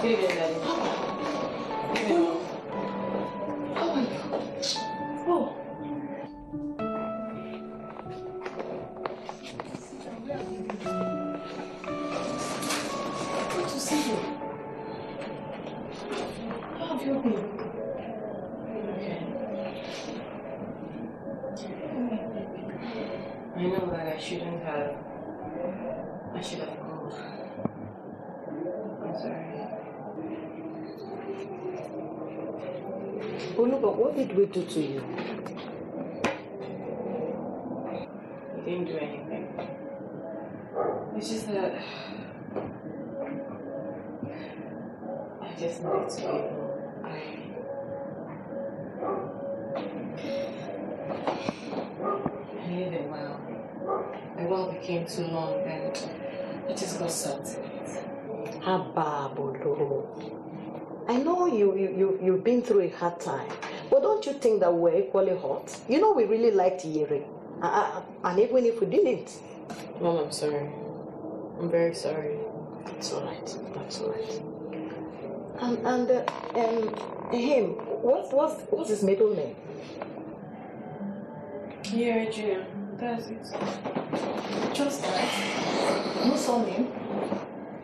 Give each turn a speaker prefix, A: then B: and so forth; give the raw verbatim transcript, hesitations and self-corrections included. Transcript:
A: Good evening, Daddy. Good evening. How are you? Oh. Good to see you. How have you been? Okay. I know that I shouldn't have. I should have called. I'm sorry.
B: Oluba, what did we do to you?
A: You didn't do anything. It's just that I just needed to be alone. I I needed a while. The while became too long and I just got sucked in it.
B: Hababolo. I know you, you, you, you've been through a hard time, but don't you think that we're equally hot? You know we really liked Yeri, uh, and even if we didn't.
A: Mom, I'm sorry. I'm very sorry.
B: That's all right. That's all right. And, and uh, um, him, what's, what's, what's his middle name?
A: Yeri Junior That's it.
B: Just that. No surname?